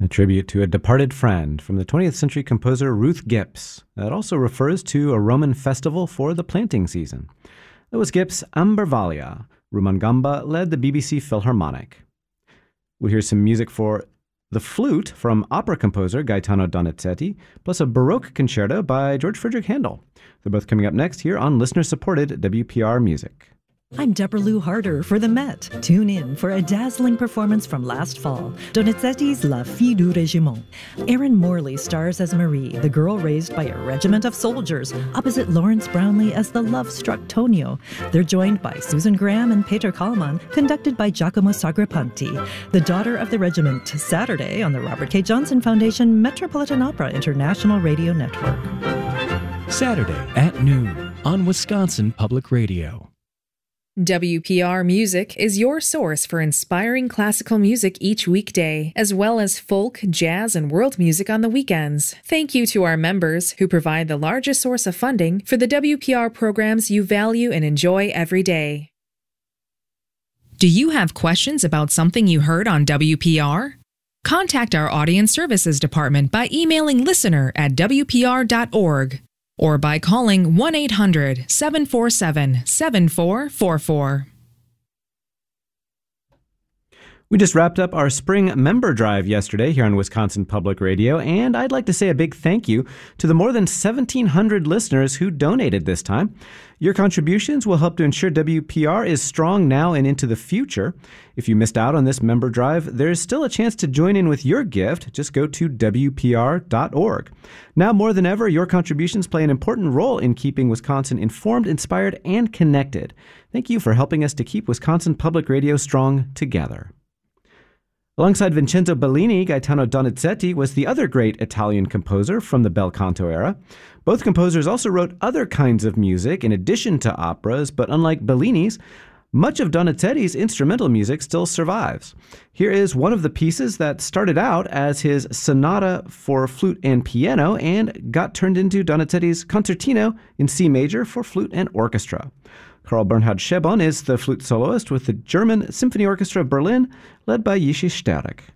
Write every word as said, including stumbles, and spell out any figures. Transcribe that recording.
a tribute to a departed friend from the twentieth century composer Ruth Gips. That also refers to a Roman festival for the planting season. That was Gips' Ambarvalia. Rumangamba led the B B C Philharmonic. We'll hear some music for the flute from opera composer Gaetano Donizetti, plus a Baroque concerto by George Frideric Handel. They're both coming up next here on listener-supported W P R Music. I'm Deborah Lou Harder for the Met. Tune in for a dazzling performance from last fall, Donizetti's La Fille du Régiment. Erin Morley stars as Marie, the girl raised by a regiment of soldiers, opposite Lawrence Brownlee as the love-struck Tonio. They're joined by Susan Graham and Peter Kallman, conducted by Giacomo Sagrapanti. The Daughter of the Regiment, Saturday on the Robert K. Johnson Foundation Metropolitan Opera International Radio Network. Saturday at noon on Wisconsin Public Radio. W P R Music is your source for inspiring classical music each weekday, as well as folk, jazz, and world music on the weekends. Thank you to our members who provide the largest source of funding for the W P R programs you value and enjoy every day. Do you have questions about something you heard on W P R? Contact our Audience Services Department by emailing listener at W P R dot org. Or by calling one eight hundred seven four seven seven four four four. We just wrapped up our spring member drive yesterday here on Wisconsin Public Radio, and I'd like to say a big thank you to the more than seventeen hundred listeners who donated this time. Your contributions will help to ensure W P R is strong now and into the future. If you missed out on this member drive, there's still a chance to join in with your gift. Just go to W P R dot org. Now more than ever, your contributions play an important role in keeping Wisconsin informed, inspired, and connected. Thank you for helping us to keep Wisconsin Public Radio strong together. Alongside Vincenzo Bellini, Gaetano Donizetti was the other great Italian composer from the bel canto era. Both composers also wrote other kinds of music in addition to operas, but unlike Bellini's, much of Donizetti's instrumental music still survives. Here is one of the pieces that started out as his sonata for flute and piano and got turned into Donizetti's concertino in C major for flute and orchestra. Karl Bernhard Schebon is the flute soloist with the German Symphony Orchestra of Berlin, led by Yishy Starek.